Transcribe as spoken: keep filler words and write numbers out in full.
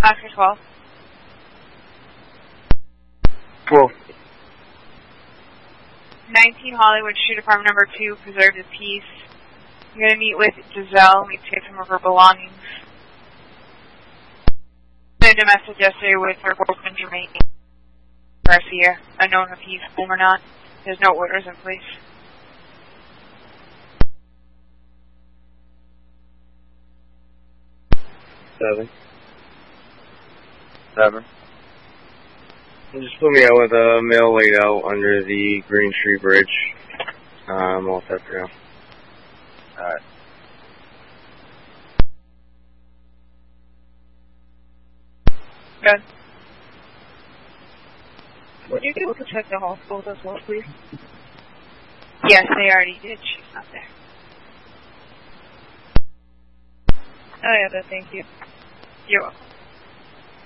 Oscar twelve. twelve. nineteen Hollywood Street, apartment number two, Preserve the Peace. You're going to meet with Giselle. We take some of her belongings. Sent a message yesterday with her boyfriend, Jermaine Garcia. Unknown if he's home or not. There's no orders in place. Seven. Seven. And just put me out with a male laid out under the Green Street Bridge. Uh, I'm all set for now. Alright. Good. Would you be able to check the hospitals as well, please? Yes, they already did. She's not there. Oh, yeah, but thank you. You're welcome.